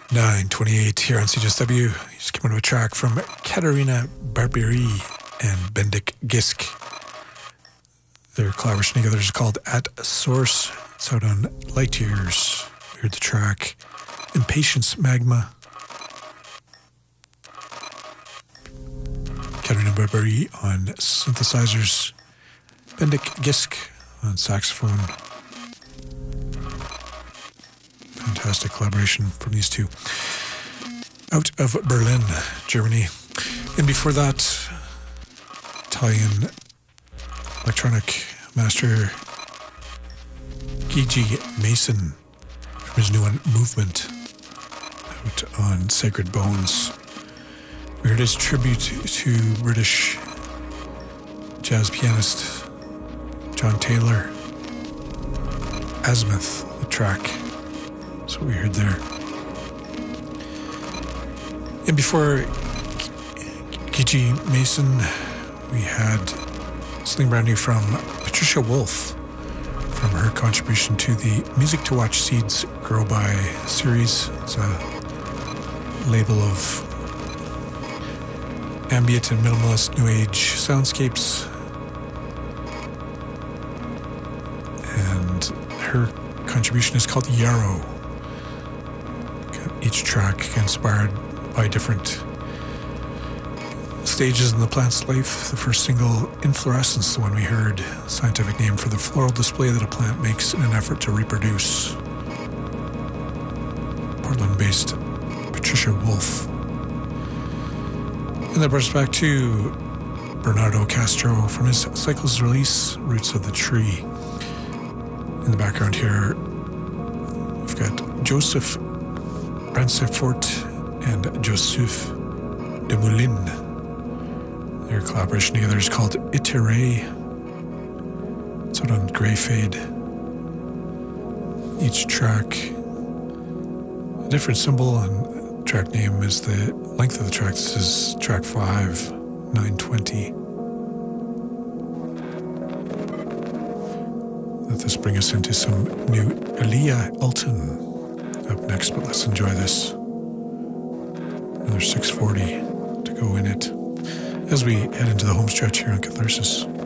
9:28 here on CJSW. You just came out of a track from Katerina Barbieri and Bendik Gisk. Their collaboration together is called At Source. It's out on Light Years. We heard the track Impatience Magma. Katerina Barbieri on synthesizers. Bendik Gisk on saxophone. Fantastic collaboration from these two. Out of Berlin, Germany. And before that, Italian electronic master Gigi Mason from his new one, Movement, out on Sacred Bones. We heard his tribute to British jazz pianist John Taylor. Azimuth, the track. That's what we heard there. And before Gigi Mason, we had something brand new from Patricia Wolf from her contribution to the Music to Watch Seeds Grow By series. It's a label of ambient and minimalist new age soundscapes. And her contribution is called Yarrow. Each track inspired by different stages in the plant's life. The first single, Inflorescence, the one we heard, scientific name for the floral display that a plant makes in an effort to reproduce. Portland-based Patricia Wolf. And that brings us back to Bernardo Castro from his Cycles release, Roots of the Tree. In the background here, we've got Joseph Brancefort and Joseph de Moulin. Their collaboration together is called Iteré. It's out on Grey Fade. Each track, a different symbol, and track name is the length of the track. This is track 5, 9:20. Let this bring us into some new Elia Alton up next, but let's enjoy this. Another 6:40 to go in it as we head into the home stretch here on Catharsis.